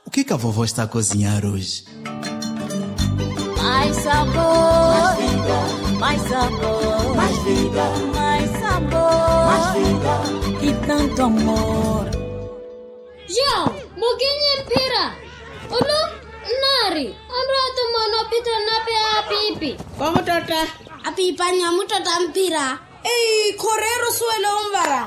o que a vovó está a cozinhar hoje? Mais sabor, mais vida, mais sabor, mais vida, mais sabor, mais vida e tanto amor. João, moginye mpira. Olo, nari, anrato mano pita nape a pipi. Como tota? A pipa nyamu tota mpira. Ei, correro suelo umbara.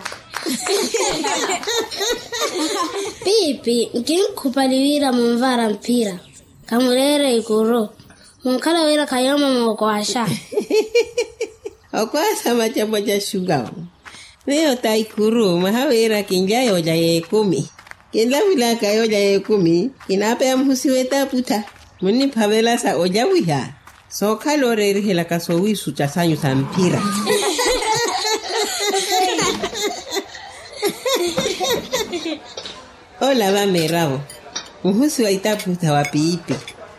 Pipi, nkinkupaliwira mumvara mpira. Kamurere ikuro. Munkala wira kayama mwakwasha. Okwasa machabo cha shuga. Leo taikuru mahawira kinjayo ja yekumi. Kinla wila kayo ja yekumi. Kinape mhusiweta puta. Muni pavela sa ojawiha. So kalore rihela kaso wisu cha sanyu sa mpira. Hola va merabo. Mhusi waita puta wa pipi.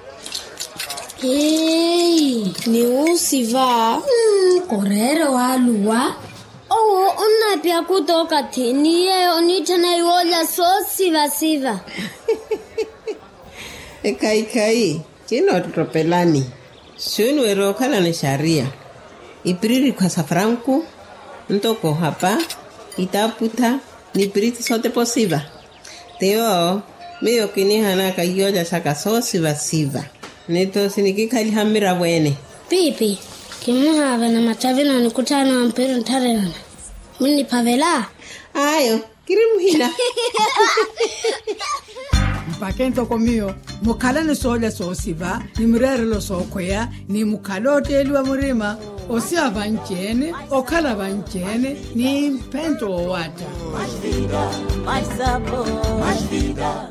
Hey, ni usiva. Korere waluwa. Unapia kutoka tiniye onitana iwola so siva. Kai. Kino tropelani. Shunu erokala na sharia. Ipriri kwa safranku. Ntoko hapa. Itaputa. Ni piriti sote posiva. Teo. Meyo kini hanaka yoja saka so siva. Neto sinikikali hamira wene. Pipi, kimuhava na matavina nikutana wa mpira ntarelana. Muni pavela? Ayo, kirimuhina. Mpakento komio, mukala ni soja sosiva, ni mrere lo sokoya, ni mukalote eliwa murima, osia vanchene, okala vanchene, ni pento o wata. Mais vida, mais sabor, mais vida.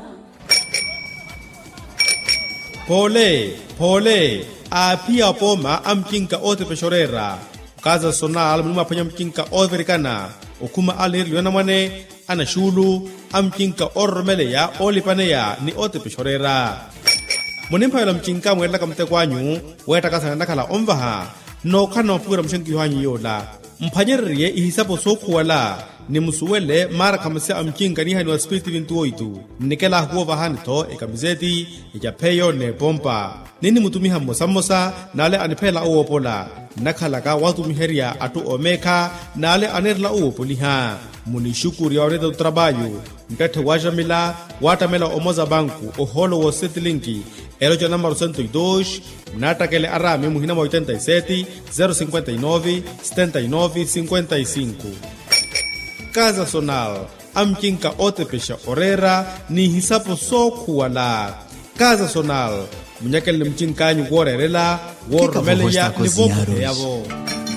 Pole, apia poma amkinka ote peshorera. Kaza sonal mlima panya mkinka overikana. Okuma alir liona mwane, ana shulu, amkinka ormele ya olipane ya ni ote peshorera. Munimpa yala mkinka mwela kamte kwanyu, weta kasa nakala omvaha, no kana mpura mshenki yuhanyi yola. Mpanyeriye ihisapo soku wala, ni musuwele mara kamase amkinka ni hani wa spiriti vintu oitu. Nikela huwa hanito ikamizeti, ijapeyo ne pompa. Nini mutumiha mosa, nale anipela uopola. Nakalaka watu miheria atu omeka, nale anerla uopoliha. Munishukuri ya oreda utrabayo. Mkate wajamila, watamela omoza banku, oholo wo setilinki. Eloja numero 102, natakele arame muhina 87 059 79 55. Casa Sonal, amkinka ote pesha orera, ni hisapo soku wala. Casa Sonal, munyakele mchinkanyu worerela, wormeleya ni vopo yavo.